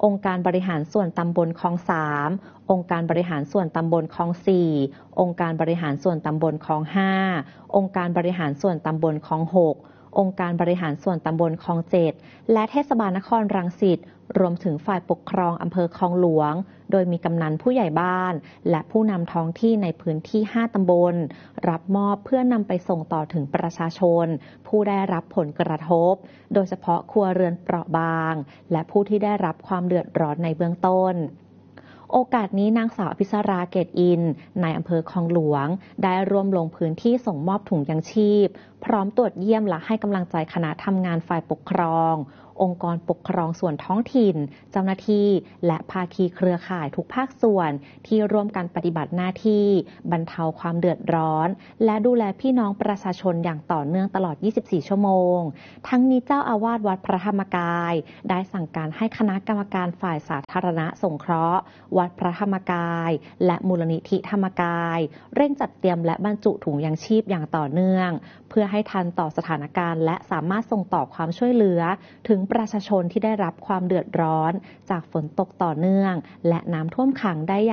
องค์การบริหารส่วนตำบลคลอง3องค์การบริหารส่วนตำบลคลอง4องค์การบริหารส่วนตำบลคลอง5องค์การบริหารส่วนตำบลคลอง6องค์การบริหารส่วนตำบลคลอง7และเทศบาลนครรังสิตรวมถึงฝ่ายปกครองอำเภอคลองหลวงโดยมีกำนันผู้ใหญ่บ้านและผู้นำท้องที่ในพื้นที่5ตำบลรับมอบเพื่อนำไปส่งต่อถึงประชาชนผู้ได้รับผลกระทบโดยเฉพาะครัวเรือนเปราะบางและผู้ที่ได้รับความเดือดร้อนในเบื้องต้นโอกาสนี้นางสาวอภิสราเกตอินนายอำเภอคลองหลวงได้ร่วมลงพื้นที่ส่งมอบถุงยังชีพพร้อมตรวจเยี่ยมและให้กำลังใจคณะทำงานฝ่ายปกครององค์กรปกครองส่วนท้องถิ่นเจ้าหน้าที่และภาคีเครือข่ายทุกภาคส่วนที่ร่วมกันปฏิบัติหน้าที่บรรเทาความเดือดร้อนและดูแลพี่น้องประชาชนอย่างต่อเนื่องตลอด 24 ชั่วโมงทั้งนี้เจ้าอาวาสวัดพระธรรมกายได้สั่งการให้คณะกรรมการฝ่ายสาธารณสงเคราะห์วัดพระธรรมกายและมูลนิธิธรรมกายเร่งจัดเตรียมและบรรจุถุงยังชีพอย่างต่อเนื่องเพื่อให้ทันต่อสถานการณ์และสามารถส่งต่อความช่วยเหลือถึงประชาชนที่ได้รับความเดือดร้อนจากฝนตกต่อเนื่องและน้ำท่วมขังได้